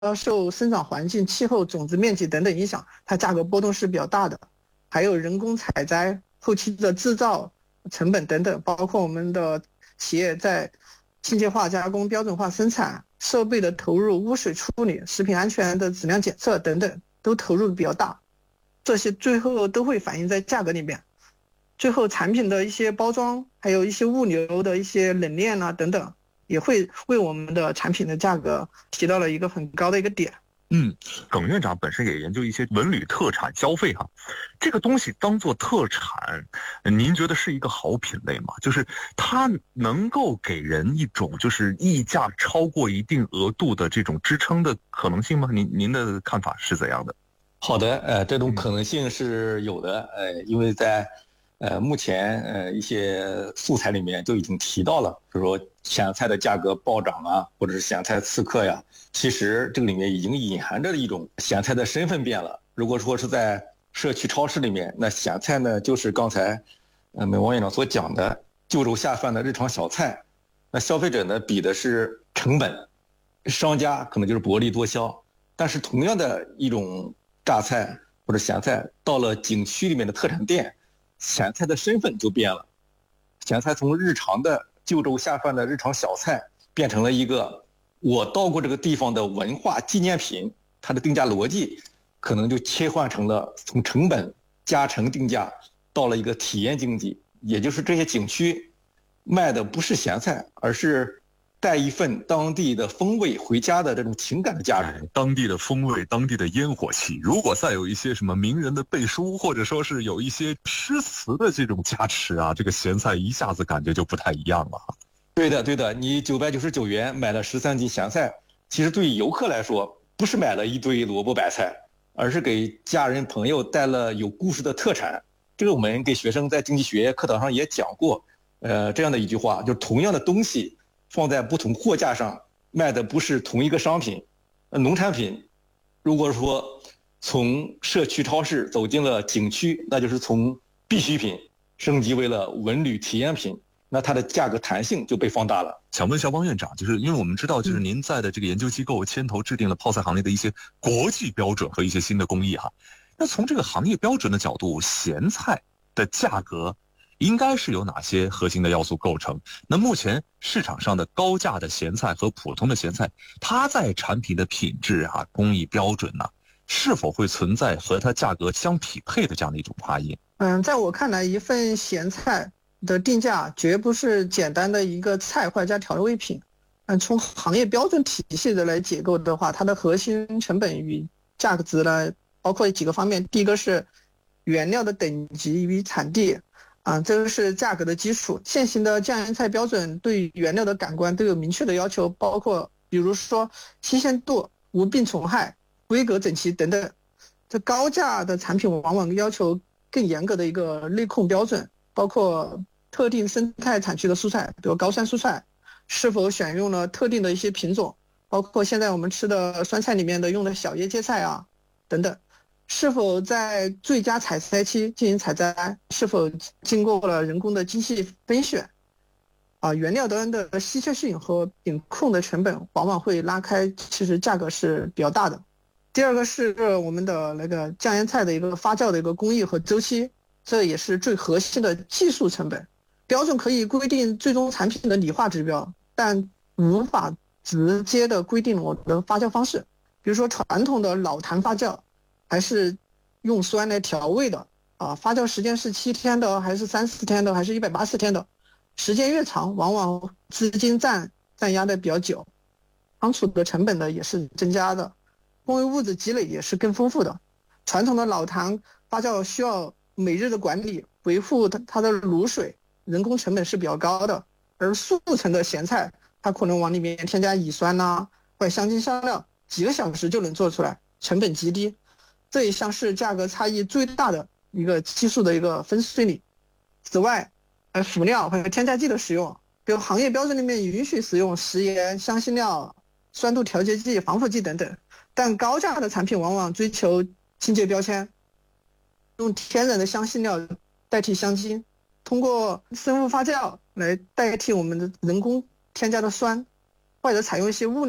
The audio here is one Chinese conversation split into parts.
受生长环境、气候、种子面积等等影响，它价格波动是比较大的。还有人工采摘、后期的制造成本等等，包括我们的企业在机械化加工、标准化生产、设备的投入、污水处理、食品安全的质量检测等等，都投入比较大。这些最后都会反映在价格里面。最后产品的一些包装，还有一些物流的一些冷链啊等等，也会为我们的产品的价格提到了一个很高的一个点。 耿院长本身也研究一些文旅特产消费哈，这个东西当做特产，您觉得是一个好品类吗？就是它能够给人一种就是溢价超过一定额度的这种支撑的可能性吗？您的看法是怎样的？ 好的，这种可能性是有的，因为在目前一些素材里面就已经提到了，比如说咸菜的价格暴涨啊，或者是咸菜刺客呀，其实这个里面已经隐含着一种咸菜的身份变了。如果说是在社区超市里面，那咸菜呢就是刚才美王院长所讲的就肉下饭的日常小菜，那消费者呢比的是成本，商家可能就是薄利多销，但是同样的一种榨菜或者咸菜到了景区里面的特产店，咸菜的身份就变了，咸菜从日常的就粥下饭的日常小菜变成了一个我到过这个地方的文化纪念品，它的定价逻辑可能就切换成了从成本加成定价到了一个体验经济，也就是这些景区卖的不是咸菜，而是带一份当地的风味回家的这种情感的价值， 当地的风味，当地的烟火气。如果再有一些什么名人的背书，或者说是有一些诗词的这种加持啊，这个咸菜一下子感觉就不太一样了。 对的，你999元买了13斤咸菜，其实对于游客来说，不是买了一堆萝卜白菜，而是给家人朋友带了有故事的特产。这个我们给学生在经济学课堂上也讲过，这样的一句话，就是同样的东西放在不同货架上卖的不是同一个商品。农产品如果说从社区超市走进了景区，那就是从必需品升级为了文旅体验品，那它的价格弹性就被放大了。 想问一下汪院长，就是因为我们知道，就是您在的这个研究机构牵头制定了泡菜行业的一些国际标准和一些新的工艺哈。那从这个行业标准的角度，咸菜的价格应该是有哪些核心的要素构成？那目前市场上的高价的咸菜和普通的咸菜，它在产品的品质啊、工艺标准呢，是否会存在和它价格相匹配的这样的一种差异？ 在我看来，一份咸菜的定价绝不是简单的一个菜或者加调味品。从行业标准体系的来解构的话，它的核心成本与价格值呢，包括几个方面。第一个是原料的等级与产地，这个是价格的基础。现行的酱盐菜标准对原料的感官都有明确的要求，包括比如说新鲜度、无病虫害、规格整齐等等。这高价的产品往往要求更严格的一个内控标准，包括特定生态产区的蔬菜，比如高山蔬菜，是否选用了特定的一些品种，包括现在我们吃的酸菜里面的用的小叶芥菜啊等等，是否在最佳采摘期进行采摘，是否经过了人工的精细分选，原料端的稀缺性和品控的成本往往会拉开，其实价格是比较大的。第二个是我们的那个酱盐菜的一个发酵的一个工艺和周期，这也是最核心的技术成本。标准可以规定最终产品的理化指标，但无法直接的规定我的发酵方式。比如说传统的老坛发酵，还是用酸来调味的发酵时间是7天的，还是30天的，还是180天的，时间越长，往往资金占压的比较久，仓储的成本呢也是增加的，工业物质积累也是更丰富的。传统的老坛发酵需要每日的管理，维护它的卤水，人工成本是比较高的。而速成的咸菜，它可能往里面添加乙酸或者香精香料，几个小时就能做出来，成本极低。这一项是价格差异最大的一个技术的一个分水岭。此外，辅料或者添加剂的使用，比如行业标准里面允许使用食盐、香辛料、酸度调节剂、防腐剂等等，但高价的产品往往追求清洁标签，用天然的香辛料代替香精，通过生物发酵来代替我们的人工添加的酸，或者采用一些物理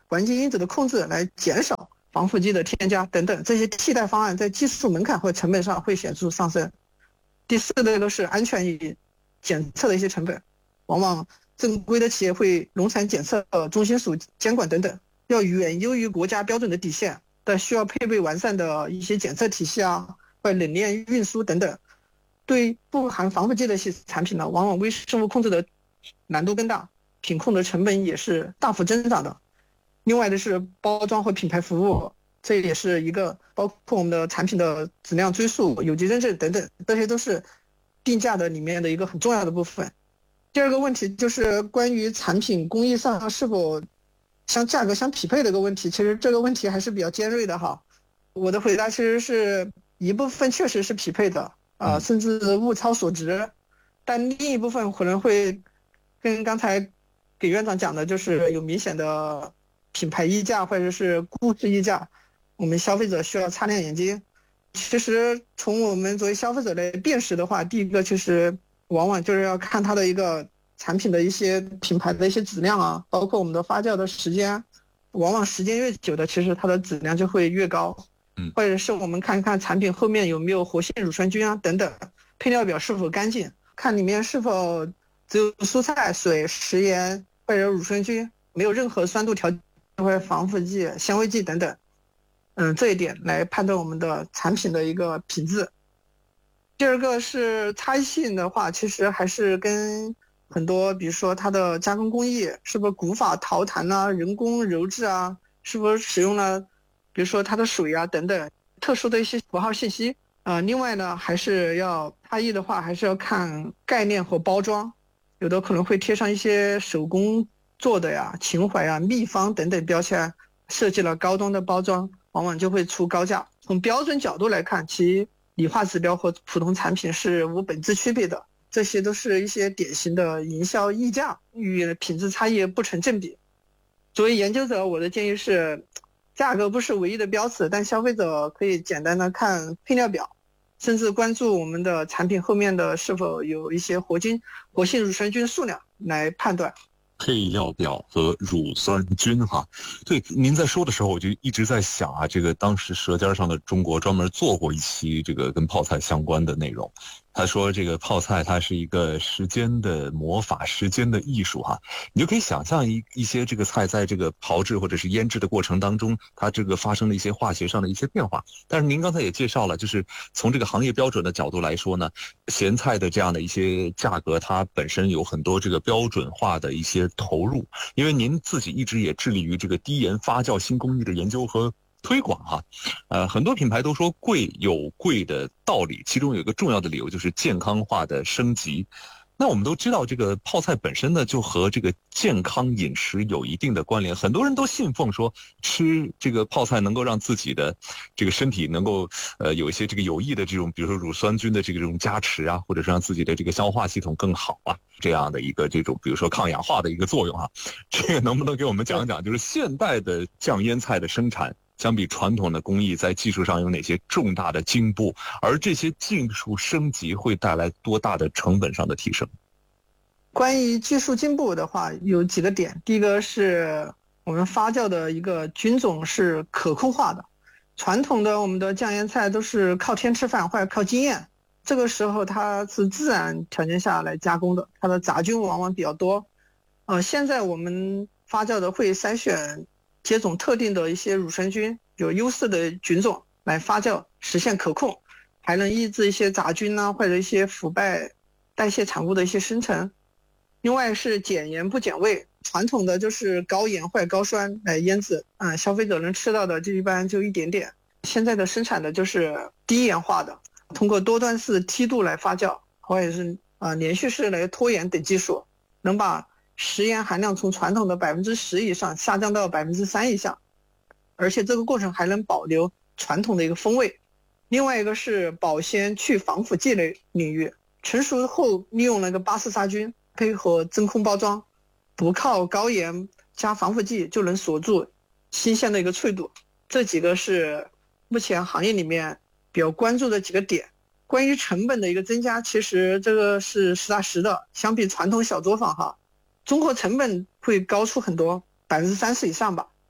环境因子的控制来减少防腐剂的添加等等，这些替代方案在技术门槛和成本上会显著上升。第四个是安全与检测的一些成本，往往正规的企业会农产检测中心署监管等等，要远优于国家标准的底线，但需要配备完善的一些检测体系啊，或冷链运输等等。对不含防腐剂的一些产品呢，往往微生物控制的难度更大，品控的成本也是大幅增长的。另外的是包装和品牌服务，这也是一个包括我们的产品的质量追溯、有机认证等等，这些都是定价的里面的一个很重要的部分。第二个问题就是关于产品工艺上是否价格相匹配的一个问题，其实这个问题还是比较尖锐的哈。我的回答其实是一部分确实是匹配的，甚至物超所值，但另一部分可能会跟刚才给院长讲的，就是有明显的品牌溢价或者是故事溢价，我们消费者需要擦亮眼睛。其实从我们作为消费者来辨识的话，第一个其实往往就是要看它的一个产品的一些品牌的一些质量啊，包括我们的发酵的时间，往往时间越久的，其实它的质量就会越高。或者是我们看看产品后面有没有活性乳酸菌啊等等，配料表是否干净，看里面是否只有蔬菜、水、食盐或者乳酸菌，没有任何酸度调节或者防腐剂、香味剂等等。这一点来判断我们的产品的一个品质。第二个是差异性的话，其实还是跟很多，比如说它的加工工艺是不是古法陶坛啊、人工揉制啊，是否使用了比如说它的水啊等等特殊的一些符号信息。另外呢，还是要差异的话，还是要看概念和包装，有的可能会贴上一些手工做的呀、情怀啊、秘方等等标签，设计了高端的包装，往往就会出高价。从标准角度来看，其理化指标和普通产品是无本质区别的，这些都是一些典型的营销溢价，与品质差异不成正比。作为研究者，我的建议是，价格不是唯一的标尺，但消费者可以简单的看配料表，甚至关注我们的产品后面的是否有一些活性乳酸菌数量来判断。 配料表和乳酸菌哈，对，您在说的时候我就一直在想啊，这个当时《舌尖上的中国》专门做过一期这个跟泡菜相关的内容。他说这个泡菜它是一个时间的魔法，时间的艺术哈。你就可以想象一些这个菜在这个炮制或者是腌制的过程当中，它这个发生了一些化学上的一些变化。但是您刚才也介绍了，就是从这个行业标准的角度来说呢，咸菜的这样的一些价格，它本身有很多这个标准化的一些投入。因为您自己一直也致力于这个低盐发酵新工艺的研究和推广哈，很多品牌都说贵有贵的道理，其中有一个重要的理由就是健康化的升级。那我们都知道，这个泡菜本身呢，就和这个健康饮食有一定的关联。很多人都信奉说，吃这个泡菜能够让自己的这个身体能够有一些这个有益的这种，比如说乳酸菌的这种加持啊，或者是让自己的这个消化系统更好啊，这样的一个这种比如说抗氧化的一个作用啊。这个能不能给我们讲讲，就是现代的酱腌菜的生产相比传统的工艺在技术上有哪些重大的进步，而这些技术升级会带来多大的成本上的提升？ 关于技术进步的话，有几个点。第一个是我们发酵的一个菌种是可控化的，传统的我们的酱腌菜都是靠天吃饭或者靠经验，这个时候它是自然条件下来加工的，它的杂菌往往比较多。现在我们发酵的会筛选接种特定的一些乳酸菌，有优势的菌种来发酵，实现可控，还能抑制一些杂菌啊，或者一些腐败代谢产物的一些生成。另外是减盐不减味，传统的就是高盐或者高酸来腌制，消费者能吃到的就一般就一点点。现在的生产的就是低盐化的，通过多段式梯度来发酵，或者是连续式来脱盐等技术，能把食盐含量从传统的10%以上下降到3%以下，而且这个过程还能保留传统的一个风味。另外一个是保鲜去防腐剂类领域，成熟后利用那个巴氏杀菌，配合真空包装，不靠高盐加防腐剂就能锁住新鲜的一个脆度。这几个是目前行业里面比较关注的几个点。关于成本的一个增加，其实这个是实打实的，相比传统小作坊中国成本会高出很多，30%以上吧。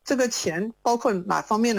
这个钱包括哪方面呢？